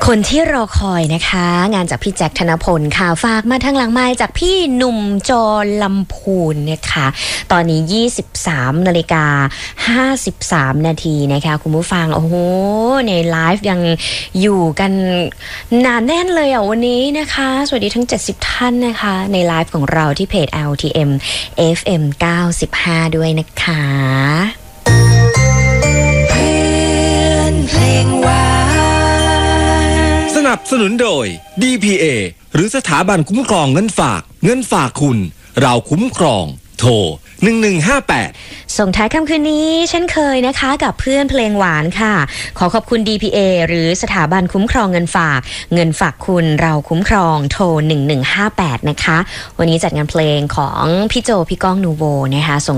คนที่รอคอยนะคะงานจากพี่แจ็คธนพลค่ะฝากมาทางหลังไมค์จากพี่หนุ่มจอลำพูนนะคะตอนนี้ 23:53 นาทีนะคะคุณผู้ฟังโอ้โหในไลฟ์ยังอยู่กันหนาแน่นเลยอ่ะวันนี้นะคะสวัสดีทั้ง70ท่านนะคะในไลฟ์ของเราที่เพจ LTM FM 95ด้วยนะคะสนับสนุนโดย DPA หรือสถาบันคุ้มครองเงินฝากคุณเราคุ้มครองโทร1158 ส่งท้ายค่ำคืนนี้เช่นเคยนะคะกับเพื่อนเพลงหวานค่ะขอขอบคุณ DPA หรือสถาบันคุ้มครองเงินฝากคุณเราคุ้มครองโทร1158นะคะวันนี้จัดงานเพลงของพี่โจพี่ก้องนูโวนะคะ